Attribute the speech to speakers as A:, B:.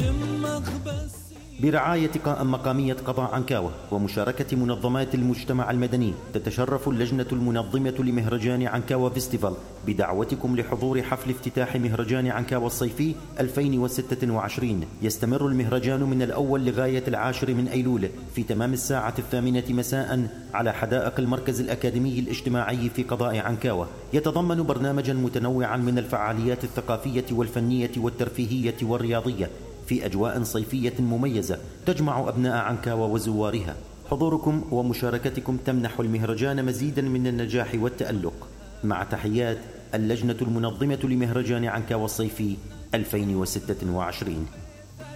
A: برعاية قائم مقامية قضاء عنكاوة ومشاركة منظمات المجتمع المدني، تتشرف اللجنة المنظمة لمهرجان عنكاوة فيستيفال بدعوتكم لحضور حفل افتتاح مهرجان عنكاوة الصيفي 2026. يستمر المهرجان من الأول لغاية 10 من أيلول في تمام الساعة 8 مساء على حدائق المركز الأكاديمي الاجتماعي في قضاء عنكاوة. يتضمن برنامجا متنوعا من الفعاليات الثقافية والفنية والترفيهية والرياضية في أجواء صيفية مميزة تجمع أبناء عنكاوة وزوارها. حضوركم ومشاركتكم تمنح المهرجان مزيدا من النجاح والتألق. مع تحيات اللجنة المنظمة لمهرجان عنكاوة الصيفي 2026.